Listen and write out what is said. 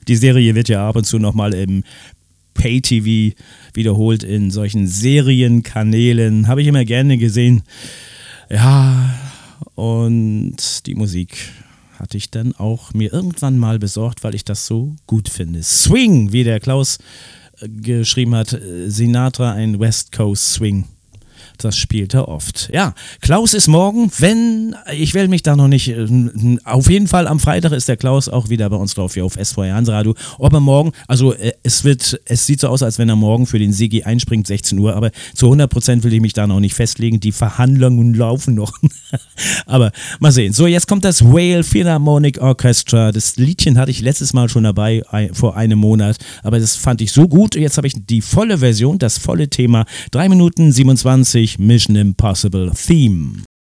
Die Serie wird ja ab und zu nochmal im Pay-TV wiederholt in solchen Serienkanälen. Habe ich immer gerne gesehen. Ja, und die Musik hatte ich dann auch mir irgendwann mal besorgt, weil ich das so gut finde. Swing, wie der Klaus geschrieben hat, Sinatra, ein West Coast Swing. Das spielt er oft. Ja, Klaus ist morgen, ich will mich da noch nicht, auf jeden Fall am Freitag ist der Klaus auch wieder bei uns drauf, hier auf SVR Hansradio. Ob er morgen, also es sieht so aus, als wenn er morgen für den Sigi einspringt, 16 Uhr, aber zu 100% will ich mich da noch nicht festlegen. Die Verhandlungen laufen noch. Aber mal sehen. So, jetzt kommt das Whale Philharmonic Orchestra. Das Liedchen hatte ich letztes Mal schon dabei, vor einem Monat, aber das fand ich so gut. Jetzt habe ich die volle Version, das volle Thema, 3 Minuten 27 Mission Impossible Theme.